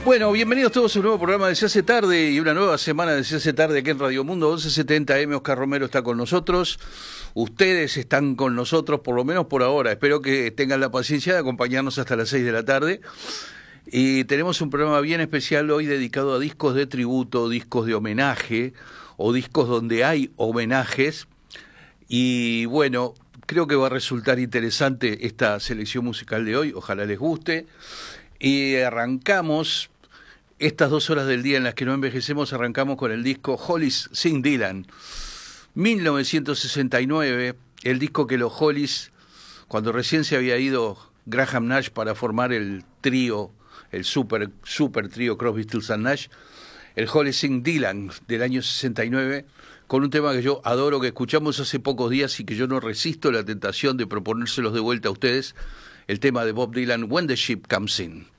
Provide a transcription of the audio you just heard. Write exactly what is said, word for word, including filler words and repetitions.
Bueno, bienvenidos todos a un nuevo programa de Se hace tarde y una nueva semana de Se hace tarde aquí en Radio Mundo once setenta eme. Oscar Romero está con nosotros. Ustedes están con nosotros, por lo menos por ahora. Espero que tengan la paciencia de acompañarnos hasta las seis de la tarde. Y tenemos un programa bien especial hoy dedicado a discos de tributo, discos de homenaje o discos donde hay homenajes. Y bueno, creo que va a resultar interesante esta selección musical de hoy. Ojalá les guste. Y arrancamos estas dos horas del día en las que no envejecemos, arrancamos con el disco Hollies sin Dylan, mil novecientos sesenta y nueve, el disco que los Hollies, cuando recién se había ido Graham Nash para formar el trío, el super, super trío Crosby, Stills and Nash, el Hollies sin Dylan del año sesenta y nueve, con un tema que yo adoro, que escuchamos hace pocos días y que yo no resisto la tentación de proponérselos de vuelta a ustedes, el tema de Bob Dylan, When the Ship Comes In.